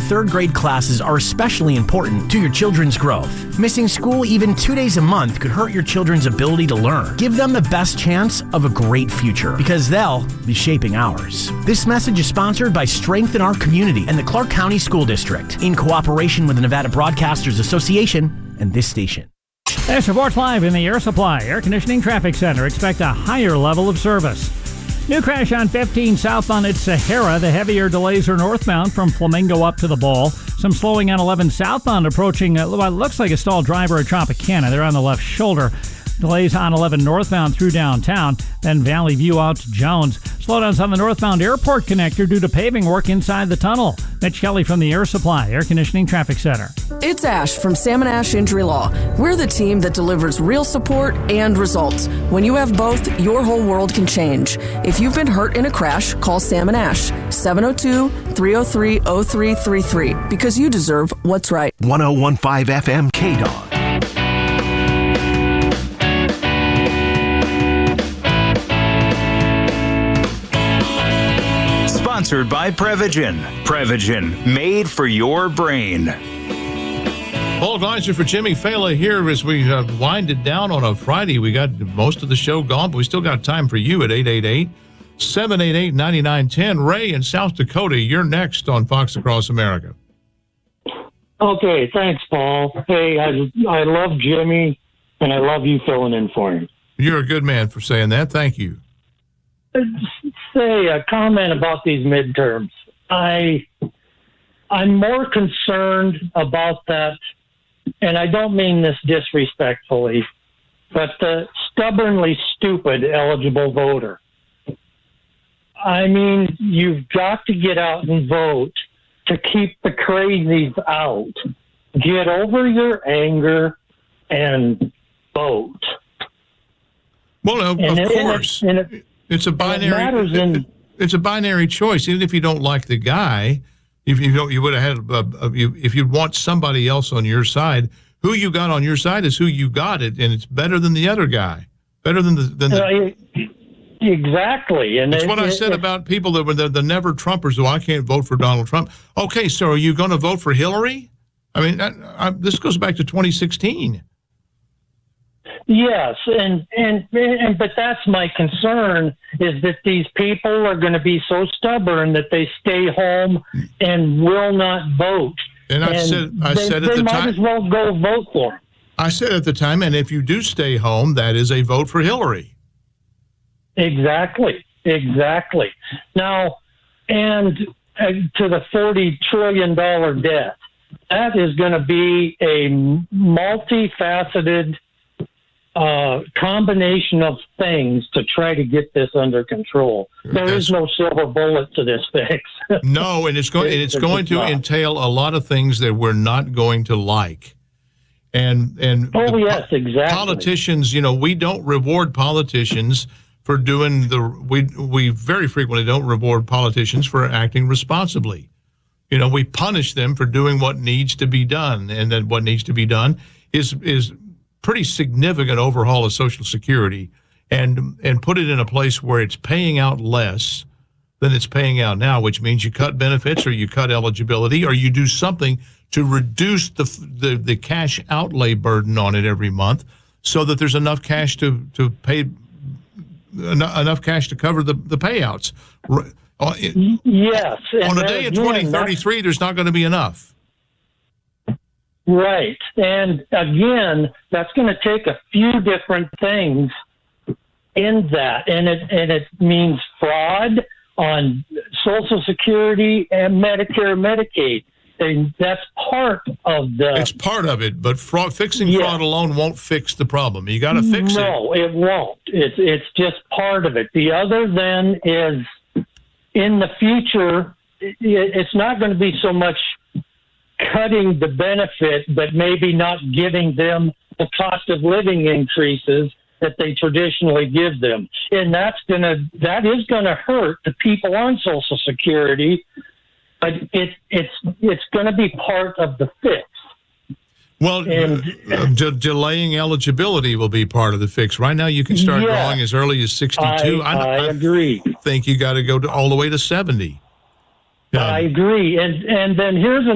third grade classes are especially important to your children's growth. Missing school even 2 days a month could hurt your children's ability to learn. Give them the best chance of a great future, because they'll be shaping ours. This message is sponsored by Strengthen Our Community and the Clark County School District, in cooperation with the Nevada Broadcasters Association and this station. This reports live in the Air Supply Air Conditioning Traffic Center. Expect a higher level of service. New crash on 15 southbound at Sahara. The heavier delays are northbound from Flamingo up to the Bowl. Some slowing on 11 southbound approaching what looks like a stalled driver at Tropicana. They're on the left shoulder. Delays on 11 northbound through downtown, then Valley View out to Jones. Slowdowns on the northbound airport connector due to paving work inside the tunnel. Mitch Kelly from the Air Supply Air Conditioning Traffic Center. It's Ash from Salmon Ash Injury Law. We're the team that delivers real support and results. When you have both, your whole world can change. If you've been hurt in a crash, call Salmon Ash, 702-303-0333, because you deserve what's right. 101.5 FM KDOG. Sponsored by Prevagen. Prevagen, made for your brain. Paul Gleiser for Jimmy Fela here as we wind it down on a Friday. We got most of the show gone, but we still got time for you at 888-788-9910. Ray in South Dakota, you're next on Fox Across America. Okay, thanks, Paul. Hey, I love Jimmy, and I love you filling in for him. You're a good man for saying that. Thank you. Say a comment about these midterms. I'm more concerned about that, and I don't mean this disrespectfully, but the stubbornly stupid eligible voter. I mean, you've got to get out and vote to keep the crazies out. Get over your anger and vote. Well, of course. It's a binary. It's a binary choice. Even if you don't like the guy, if you don't, you would have had. If you want somebody else on your side, who you got on your side is who you got it, and it's better than the other guy. Better than the exactly. And it's what I said about people that were the never Trumpers. I can't vote for Donald Trump. Okay, so are you going to vote for Hillary? I mean, this goes back to 2016. Yes, but that's my concern, is that these people are going to be so stubborn that they stay home and will not vote. And I said at the time, they might as well go vote for him. I said at the time, and if you do stay home, that is a vote for Hillary. Exactly. Now, and to the $40 trillion debt, that is going to be a multifaceted combination of things to try to get this under control. There is no silver bullet to this fix. No, and it's going to entail a lot of things that we're not going to like. And yes, exactly. Politicians, we don't reward politicians for doing we very frequently don't reward politicians for acting responsibly. We punish them for doing what needs to be done, and then what needs to be done is pretty significant overhaul of Social Security and put it in a place where it's paying out less than it's paying out now, which means you cut benefits or you cut eligibility or you do something to reduce the cash outlay burden on it every month so that there's enough cash to pay enough cash to cover the payouts. Yes. On a day in 2033, there's not going to be enough. Right. And again, that's going to take a few different things in that. And it means fraud on Social Security and Medicare, Medicaid. And that's part of It's part of it, but fixing fraud alone won't fix the problem. You got to fix it. No, it won't. It's just part of it. The other then is in the future, it's not going to be so much cutting the benefit, but maybe not giving them the cost of living increases that they traditionally give them. And that is going to hurt the people on Social Security, but it's going to be part of the fix. Well, delaying eligibility will be part of the fix. Right now, you can start drawing as early as 62. I agree. I think you got to go all the way to 70. I agree. And then here's